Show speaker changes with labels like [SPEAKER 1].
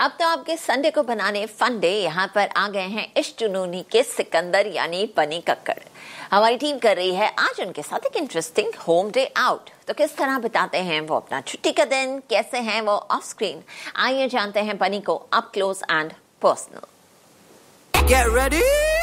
[SPEAKER 1] अब तो आपके संडे को बनाने फन डे यहाँ पर आ गए हैं इश्क जुनूनी के सिकंदर यानी बनी कक्कड़। हमारी टीम कर रही है आज उनके साथ एक इंटरेस्टिंग होम डे आउट। तो किस तरह बिताते हैं वो अपना छुट्टी का दिन, कैसे हैं वो ऑफ स्क्रीन, आइए जानते हैं बनी को up close and personal.
[SPEAKER 2] Get ready!